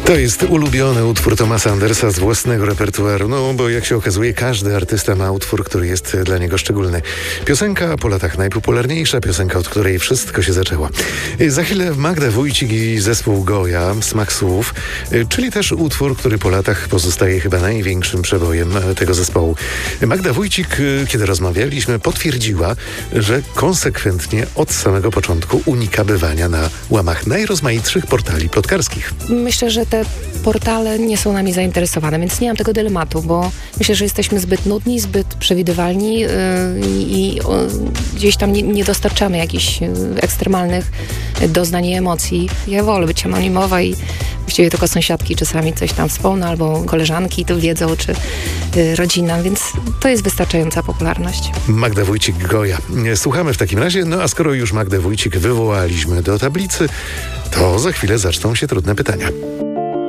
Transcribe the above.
To jest ulubiony utwór Thomasa Andersa z własnego repertuaru, no bo jak się okazuje, każdy artysta ma utwór, który jest dla niego szczególny. Piosenka po latach najpopularniejsza, piosenka, od której wszystko się zaczęło. Za chwilę Magda Wójcik i zespół Goja, Smak słów, czyli też utwór, który po latach pozostaje chyba największym przebojem tego zespołu. Magda Wójcik, kiedy rozmawialiśmy, potwierdziła, że konsekwentnie od samego początku unika bywania na łamach najrozmaitszych portali plotkarskich. Myślę, że te portale nie są nami zainteresowane, więc nie mam tego dylematu, bo myślę, że jesteśmy zbyt nudni, zbyt przewidywalni i gdzieś tam nie dostarczamy jakichś ekstremalnych doznań i emocji. Ja wolę być anonimowa i właściwie tylko sąsiadki czasami coś tam wspomną, albo koleżanki to wiedzą, czy rodzina, więc to jest wystarczająca popularność. Magda Wójcik, Goja. Słuchamy w takim razie, no a skoro już Magdę Wójcik wywołaliśmy do tablicy, to za chwilę zaczną się trudne pytania.